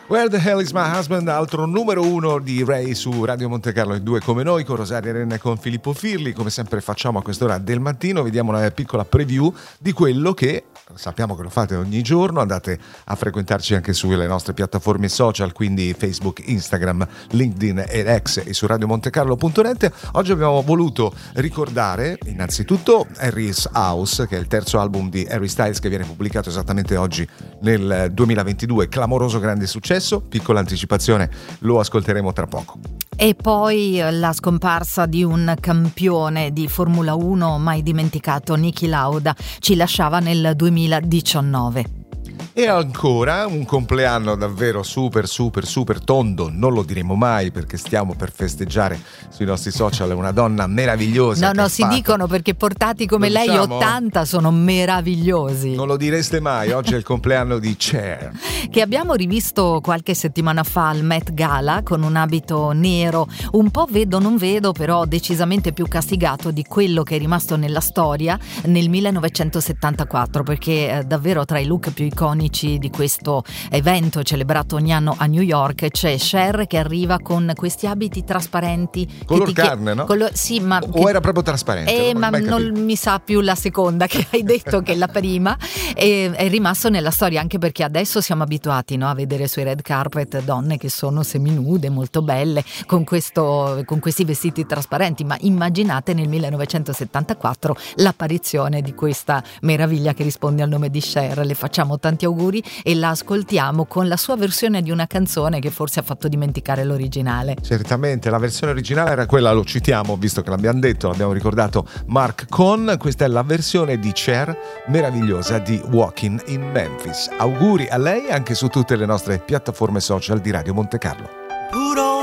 Where the Hell is My Husband, altro numero 1 di Ray su Radio Monte Carlo, e 2 come noi, con Rosaria Renna e con Filippo Firli. Come sempre facciamo a quest'ora del mattino, vediamo una piccola preview di quello che sappiamo che lo fate ogni giorno. Andate a frequentarci anche sulle nostre piattaforme social, quindi Facebook, Instagram, LinkedIn e X, e su radiomontecarlo.net. Oggi abbiamo voluto ricordare innanzitutto Harry's House, che è il terzo album di Harry Styles, che viene pubblicato esattamente oggi nel 2022. Clamoroso grande successo. Piccola anticipazione, lo ascolteremo tra poco. E poi la scomparsa di un campione di Formula 1 mai dimenticato, Niki Lauda, ci lasciava nel 2019. E ancora un compleanno davvero super tondo, non lo diremo mai perché stiamo per festeggiare sui nostri social una donna meravigliosa. No, si dicono perché portati come lei, diciamo, 80 sono meravigliosi. Non lo direste mai. Oggi è il compleanno di Cher, che abbiamo rivisto qualche settimana fa al Met Gala con un abito nero, un po' vedo non vedo, però decisamente più castigato di quello che è rimasto nella storia nel 1974, perché davvero tra i look più iconici di questo evento celebrato ogni anno a New York c'è Cher che arriva con questi abiti trasparenti color carne, no? Sì, ma o era proprio trasparente? Ma non mi sa più la seconda che hai detto che la prima. È rimasto nella storia, anche perché adesso siamo abituati, no, a vedere sui red carpet donne che sono seminude, molto belle, con questi vestiti trasparenti, ma immaginate nel 1974 l'apparizione di questa meraviglia che risponde al nome di Cher. Le facciamo tanti auguri e la ascoltiamo con la sua versione di una canzone che forse ha fatto dimenticare l'originale. Certamente, la versione originale era quella, lo citiamo visto che l'abbiamo detto, l'abbiamo ricordato, Mark Cohn. Questa è la versione di Cher meravigliosa di Walking in Memphis. Auguri a lei anche su tutte le nostre piattaforme social di Radio Monte Carlo.